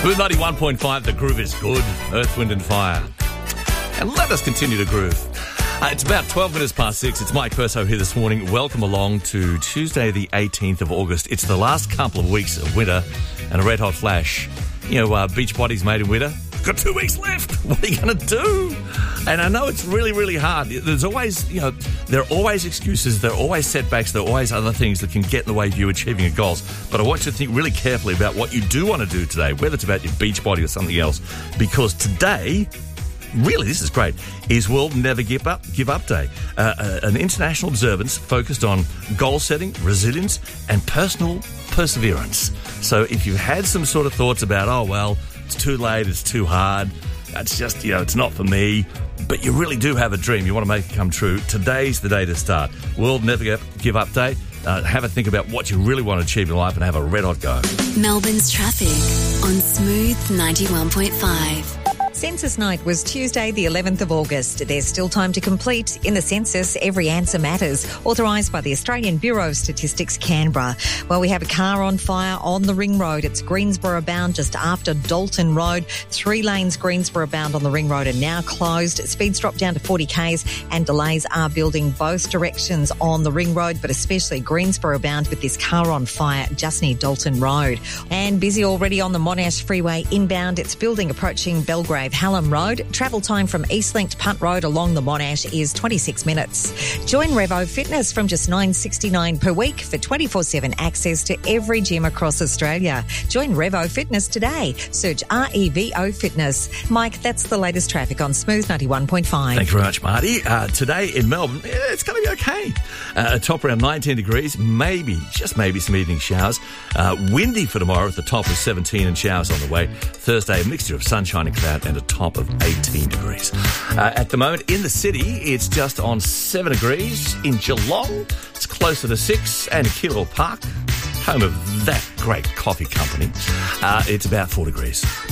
Smooth 91.5, the groove is good. Earth, Wind and Fire. And let us continue to groove. It's about 12 minutes past 6. It's Mike Perso here this morning. Welcome along to Tuesday the 18th of August. It's the last couple of weeks of winter and a red hot flash. You know, beach bodies made in winter. Got 2 weeks left. What are you going to do? And I know it's really, really hard. There's always, there are always excuses. There are always setbacks. There are always other things that can get in the way of you achieving your goals. But I want you to think really carefully about what you do want to do today, whether it's about your beach body or something else. Because today, really, this is great, is World Never Give Up Day, an international observance focused on goal setting, resilience, and personal perseverance. So if you've had some sort of thoughts about, oh, well, it's too late, it's too hard, it's just, it's not for me, but you really do have a dream, you want to make it come true, today's the day to start. World Never Give Up Day. Have a think about what you really want to achieve in life and have a red hot go. Melbourne's traffic on Smooth 91.5. Census night was Tuesday, the 11th of August. There's still time to complete. In the census, every answer matters. Authorised by the Australian Bureau of Statistics, Canberra. Well, we have a car on fire on the Ring Road. It's Greensboro bound just after Dalton Road. 3 lanes Greensboro bound on the Ring Road are now closed. Speeds drop down to 40 k's and delays are building both directions on the Ring Road, but especially Greensboro bound with this car on fire just near Dalton Road. And busy already on the Monash Freeway inbound. It's building approaching Belgrave Hallam Road. Travel time from Eastlink to Punt Road along the Monash is 26 minutes. Join Revo Fitness from just $9.69 per week for 24/7 access to every gym across Australia. Join Revo Fitness today. Search REVO Fitness. Mike, that's the latest traffic on Smooth 91.5. Thank you very much, Marty. Today in Melbourne, it's going to be okay. Top around 19 degrees, maybe, just maybe some evening showers. Windy for tomorrow at the top of 17 and showers on the way. Thursday, a mixture of sunshine and cloud and a top of 18 degrees. At the moment, in the city, it's just on 7 degrees. In Geelong, it's closer to 6. And Keilor Park, home of that great coffee company, it's about 4 degrees.